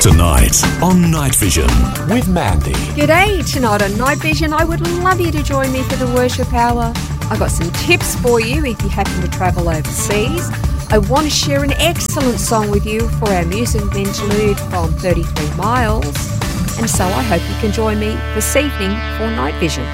Tonight on Night Vision with Mandy. G'day, tonight on Night Vision, I would love you to join me for the worship hour. I got some tips for you if you happen to travel overseas. I want to share an excellent song with you for our music interlude from 33 Miles. And so I hope you can join me this evening for Night Vision.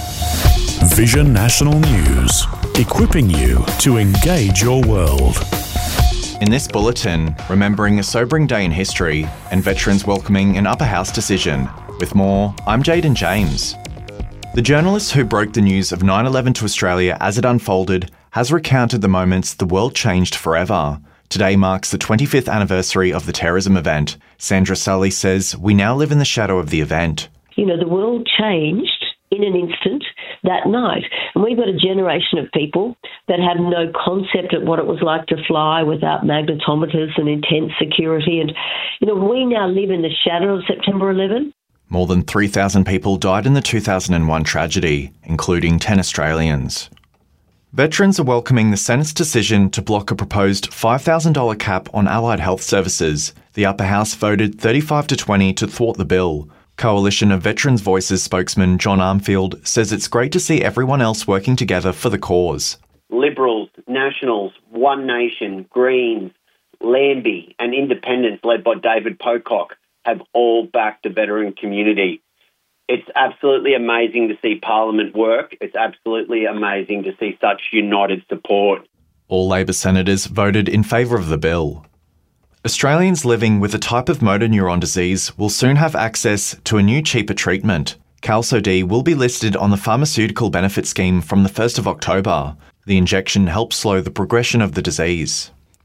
Vision National News, equipping you to engage your world. In this bulletin, remembering a sobering day in history and veterans welcoming an upper house decision. With more, I'm Jaden James. The journalist who broke the news of 9/11 to Australia as it unfolded has recounted the moments the world changed forever. Today marks the 25th anniversary of the terrorism event. Sandra Sully says we now live in the shadow of the event. You know, the world changed in an instant that night. And we've got a generation of people that had no concept of what it was like to fly without magnetometers and intense security. And, you know, we now live in the shadow of September 11. More than 3,000 people died in the 2001 tragedy, including 10 Australians. Veterans are welcoming the Senate's decision to block a proposed $5,000 cap on allied health services. The upper house voted 35-20 to thwart the bill. Coalition of Veterans Voices spokesman John Armfield says it's great to see everyone else working together for the cause. Liberals, Nationals, One Nation, Greens, Lambie and Independents led by David Pocock have all backed the veteran community. It's absolutely amazing to see Parliament work. It's absolutely amazing to see such united support. All Labor senators voted in favour of the bill. Australians living with a type of motor neuron disease will soon have access to a new, cheaper treatment. Qalsody will be listed on the Pharmaceutical Benefit Scheme from the 1st of October. The injection helps slow the progression of the disease.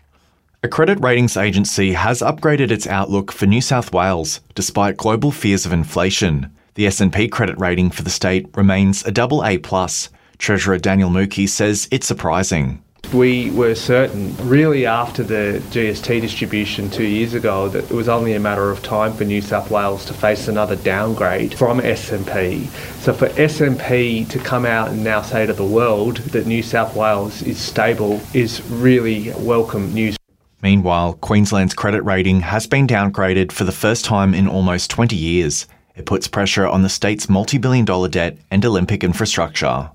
A credit ratings agency has upgraded its outlook for New South Wales, despite global fears of inflation. The S&P credit rating for the state remains a AA+. Treasurer Daniel Mookie says it's surprising. We were certain, really after the GST distribution 2 years ago, that it was only a matter of time for New South Wales to face another downgrade from S&P. So for S&P to come out and now say to the world that New South Wales is stable is really welcome news. Meanwhile, Queensland's credit rating has been downgraded for the first time in almost 20 years. It puts pressure on the state's multi-billion-dollar debt and Olympic infrastructure.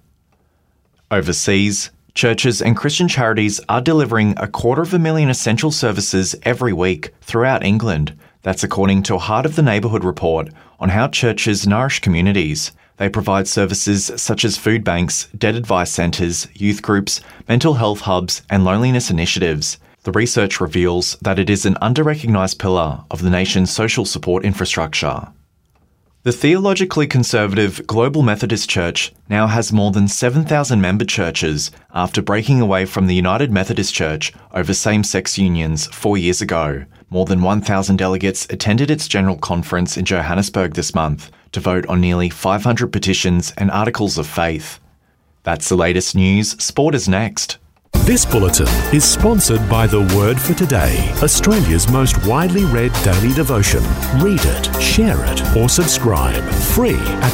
Overseas, churches and Christian charities are delivering 250,000 essential services every week throughout England. That's according to a Heart of the Neighbourhood report on how churches nourish communities. They provide services such as food banks, debt advice centres, youth groups, mental health hubs and loneliness initiatives. The research reveals that it is an under-recognised pillar of the nation's social support infrastructure. The theologically conservative Global Methodist Church now has more than 7,000 member churches after breaking away from the United Methodist Church over same-sex unions 4 years ago. More than 1,000 delegates attended its general conference in Johannesburg this month to vote on nearly 500 petitions and articles of faith. That's the latest news. Sport is next. This bulletin is sponsored by The Word for Today, Australia's most widely read daily devotion. Read it, share it, or subscribe. Free at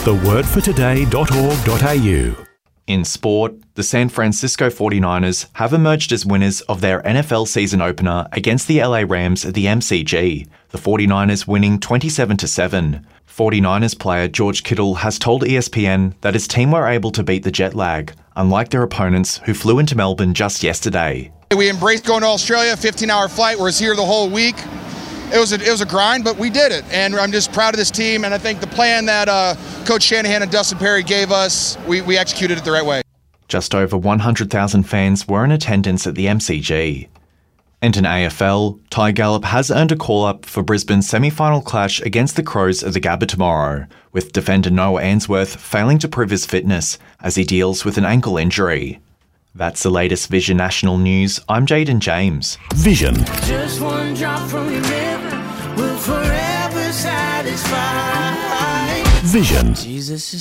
thewordfortoday.org.au. In sport, the San Francisco 49ers have emerged as winners of their NFL season opener against the LA Rams at the MCG, the 49ers winning 27-7. 49ers player George Kittle has told ESPN that his team were able to beat the jet lag, unlike their opponents who flew into Melbourne just yesterday. We embraced going to Australia, 15-hour flight. We're here the whole week. It was a grind, but we did it. And I'm just proud of this team. And I think the plan that Coach Shanahan and Dustin Perry gave us, we executed it the right way. Just over 100,000 fans were in attendance at the MCG. And in AFL, Ty Gallup has earned a call-up for Brisbane's semi-final clash against the Crows at the Gabba tomorrow, with defender Noah Answorth failing to prove his fitness as he deals with an ankle injury. That's the latest Vision National News. I'm Jaden James. Vision. Just one drop from your river will forever satisfy. Vision. Jesus